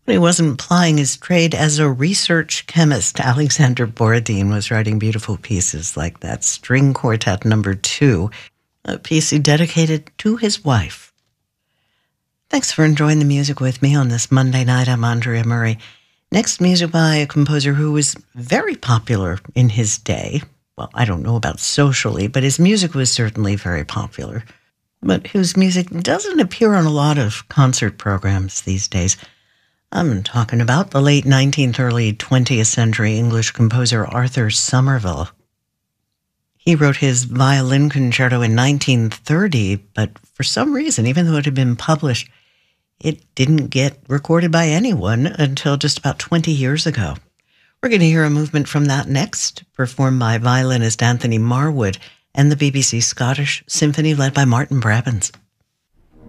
When he wasn't plying his trade as a research chemist, Alexander Borodin was writing beautiful pieces like that String Quartet No. 2, a piece he dedicated to his wife. Thanks for enjoying the music with me on this Monday night. I'm Andrea Murray. Next, music by a composer who was very popular in his day. Well, I don't know about socially, but his music was certainly very popular. But whose music doesn't appear on a lot of concert programs these days. I'm talking about the late 19th, early 20th century English composer Arthur Somerville. He wrote his violin concerto in 1930, but for some reason, even though it had been published, it didn't get recorded by anyone until just about 20 years ago. We're going to hear a movement from that next, performed by violinist Anthony Marwood and the BBC Scottish Symphony led by Martin Brabants.